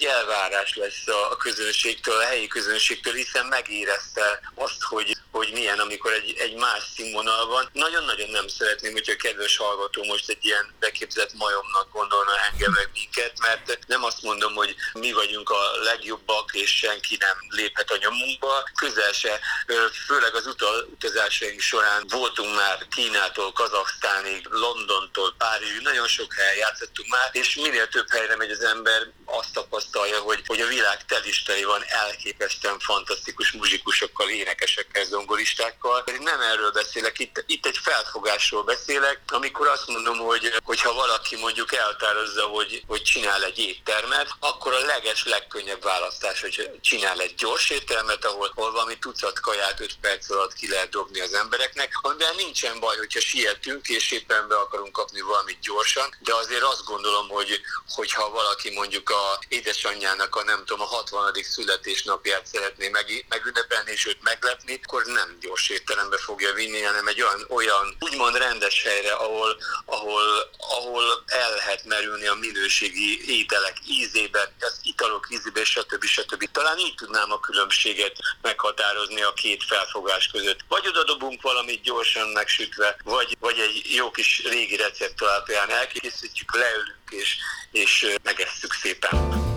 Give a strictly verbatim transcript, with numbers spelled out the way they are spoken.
egy elvárás lesz a közönségtől, a helyi közönségtől, hiszen megérezte azt, hogy, hogy milyen, amikor egy, egy más színvonal van. Nagyon-nagyon nem szeretném, hogyha a kedves hallgató most egy ilyen beképzett majomnak gondolna engem meg minket, mert nem azt mondom, hogy mi vagyunk a legjobbak, és senki nem léphet a nyomunkba. Közel se, főleg az utazásaink során voltunk már Kínától, Kazahsztánig, Londontól, Párizsig, nagyon sok helyen játszottunk már, és minél több helyre megy az ember, azt tapasztalja, hogy, hogy a világ telistei van elképesztően fantasztikus muzsikusokkal, énekesekkel, zongoristákkal. Én nem erről beszélek, itt, itt egy felfogásról beszélek, amikor azt mondom, hogy, hogy ha valaki mondjuk elhatározza, hogy, hogy csinál egy éttermet, akkor a leges, legkönnyebb választás, hogy csinál egy gyors éttermet, ahol, ahol valami tucat kaját öt perc alatt ki lehet dobni az embereknek, amiben nincsen baj, hogyha sietünk, és éppen be akarunk kapni valamit gyorsan, de azért azt gondolom, hogy, hogyha valaki mondjuk a édesanyjának a nem tudom, a hatvanadik születésnapját szeretné meg, megünnepelni és őt meglepni, akkor nem gyors étterembe fogja vinni, hanem egy olyan, olyan úgymond rendes helyre, ahol, ahol, ahol el lehet merülni a minőségi ételek ízébe, az italok ízébe, stb. stb. Talán így tudnám a különbséget meghatározni a két felfogás között. Vagy oda dobunk valamit gyorsan megsütve, vagy, vagy egy jó kis régi recept alapján elkészítjük, leülünk és, és megesszük szépen.